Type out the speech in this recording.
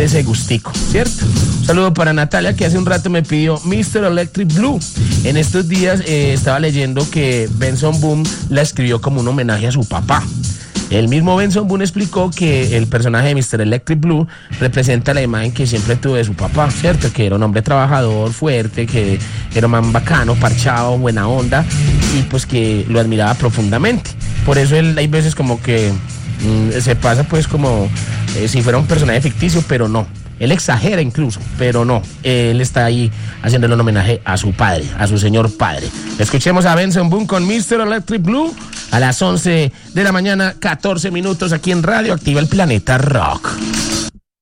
ese gustico, ¿cierto? Un saludo para Natalia, que hace un rato me pidió Mr. Electric Blue. En estos días estaba leyendo que Benson Boone la escribió como un homenaje a su papá. El mismo Benson Boone explicó que el personaje de Mr. Electric Blue representa la imagen que siempre tuvo de su papá, ¿cierto? Que era un hombre trabajador, fuerte, que era un man bacano, parchado, buena onda, y pues que lo admiraba profundamente. Por eso él hay veces como que se pasa pues como si fuera un personaje ficticio, pero no. Él exagera incluso, pero no. Él está ahí haciéndole un homenaje a su padre, a su señor padre. Escuchemos a Benson Boone con Mr. Electric Blue a las 11 de la mañana, 14 minutos aquí en Radio Activa el Planeta Rock.